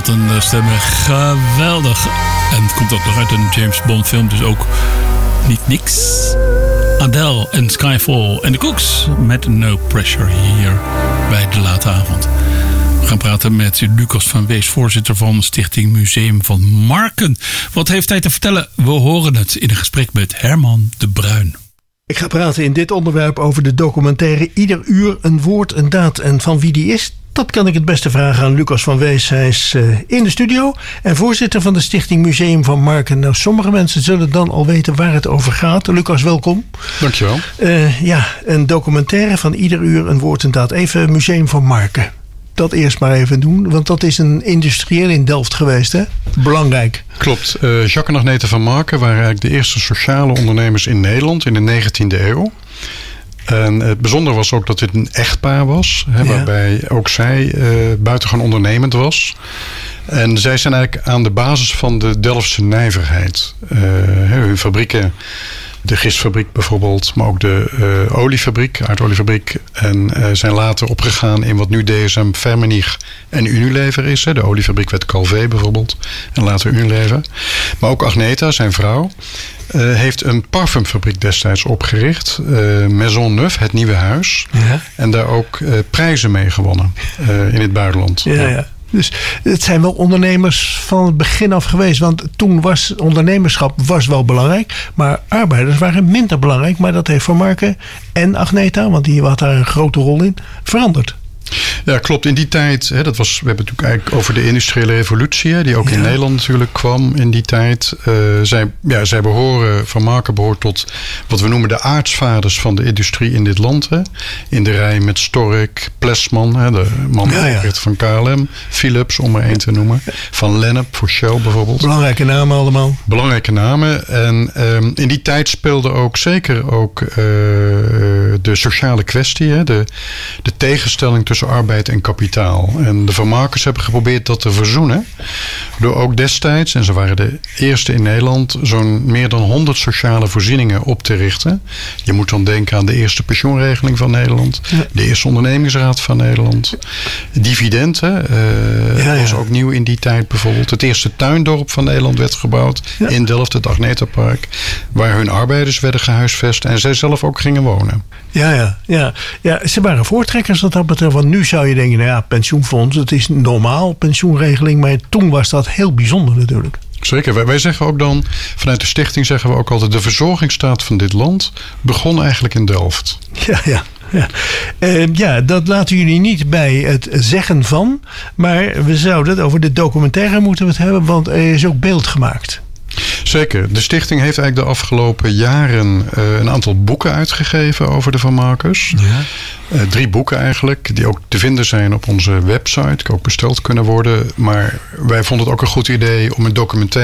Wat een stemmen. Geweldig. En het komt ook nog uit een James Bond film, dus ook niet niks. Adele en Skyfall en de Cooks met No Pressure hier bij De Late Avond. We gaan praten met Lucas van Wees, voorzitter van Stichting Museum van Marken. Wat heeft hij te vertellen? We horen het in een gesprek met Herman de Bruin. Ik ga praten in dit onderwerp over de documentaire Ieder uur een woord, een daad. En van wie die is, dat kan ik het beste vragen aan Lucas van Wees. Hij is in de studio en voorzitter van de Stichting Museum van Marken. Nou, sommige mensen zullen dan al weten waar het over gaat. Lucas, welkom. Dankjewel. Een documentaire van Ieder uur een woord, een daad. Even Museum van Marken. Dat eerst maar even doen, want dat is een industrieel in Delft geweest, hè? Belangrijk. Klopt. Jacques en Agnete van Marken waren eigenlijk de eerste sociale ondernemers in Nederland in de 19e eeuw. En het bijzondere was ook dat dit een echtpaar was, waarbij ook zij buitengewoon ondernemend was. En zij zijn eigenlijk aan de basis van de Delftse nijverheid. Hun fabrieken, de gistfabriek bijvoorbeeld, maar ook de aardoliefabriek. En zijn later opgegaan in wat nu DSM, Firmenich en Unilever is. De oliefabriek werd Calvé bijvoorbeeld en later Unilever. Maar ook Agneta, zijn vrouw, heeft een parfumfabriek destijds opgericht. Maison Neuf, het nieuwe huis. Ja. En daar ook prijzen mee gewonnen in het buitenland. Ja. Dus het zijn wel ondernemers van het begin af geweest. Want toen was ondernemerschap wel belangrijk. Maar arbeiders waren minder belangrijk. Maar dat heeft Van Marken en Agneta, want die had daar een grote rol in, veranderd. Ja, klopt. In die tijd, we hebben het natuurlijk eigenlijk over de industriële revolutie, die ook in Nederland natuurlijk kwam in die tijd. Zij Van Marken behoort tot wat we noemen de aartsvaders van de industrie in dit land. In de rij met Stork, Plesman, de man van KLM, Philips om er één te noemen. Van Lennep voor Shell bijvoorbeeld. Belangrijke namen allemaal. Belangrijke namen. En in die tijd speelde ook zeker ook de sociale kwestie, de tegenstelling tussen arbeid en kapitaal. En de Van Markens hebben geprobeerd dat te verzoenen door ook destijds, en ze waren de eerste in Nederland, zo'n meer dan 100 sociale voorzieningen op te richten. Je moet dan denken aan de eerste pensioenregeling van Nederland, de eerste ondernemingsraad van Nederland, dividenden, was ook nieuw in die tijd bijvoorbeeld. Het eerste tuindorp van Nederland werd gebouwd in Delft, het Agnetapark, waar hun arbeiders werden gehuisvest en zij zelf ook gingen wonen. Ja, ze waren voortrekkers wat dat betreft. Want nu zou je denken, pensioenfonds, het is normaal, pensioenregeling. Maar toen was dat heel bijzonder natuurlijk. Zeker. Wij zeggen ook dan, vanuit de stichting zeggen we ook altijd, de verzorgingsstaat van dit land begon eigenlijk in Delft. Ja, dat laten jullie niet bij het zeggen van. Maar we zouden het over de documentaire moeten hebben, want er is ook beeld gemaakt. Zeker. De stichting heeft eigenlijk de afgelopen jaren een aantal boeken uitgegeven over de Van Markens. Ja. 3 boeken eigenlijk, die ook te vinden zijn op onze website, die ook besteld kunnen worden. Maar wij vonden het ook een goed idee om een documentaire